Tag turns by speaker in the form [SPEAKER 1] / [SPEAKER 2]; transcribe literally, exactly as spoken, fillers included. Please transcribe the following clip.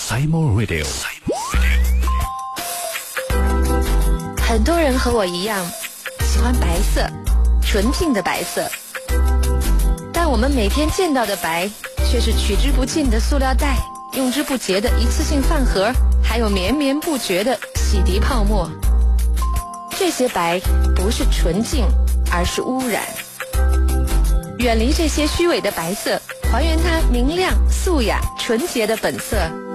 [SPEAKER 1] Simon Radio。
[SPEAKER 2] 很多人和我一样，喜欢白色，纯净的白色。但我们每天见到的白，却是取之不尽的塑料袋，用之不竭的一次性饭盒，还有绵绵不绝的洗涤泡沫。这些白不是纯净，而是污染。远离这些虚伪的白色，还原它明亮、素雅、纯洁的本色。